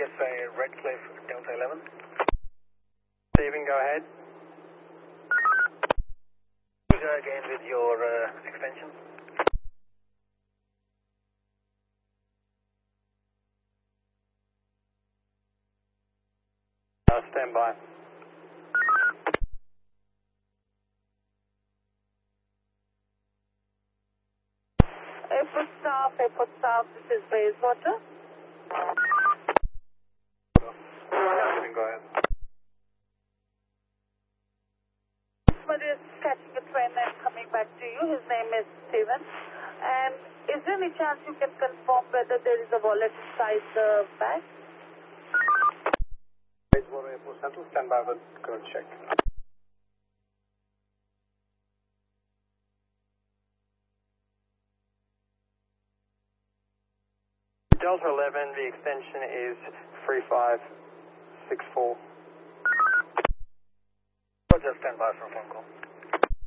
CSA Redcliffe Delta 11. Stephen, go ahead. Go again with your extension. Stand by. Airport staff, this is Bayswater. Stephen, go ahead. Somebody is catching a train and coming back to you. His name is Steven. And is there any chance you can confirm whether there is a wallet inside the bag? Bayswater Airport Central, stand by for code check. Delta 11, the extension is 3564. Roger, stand by for a phone call.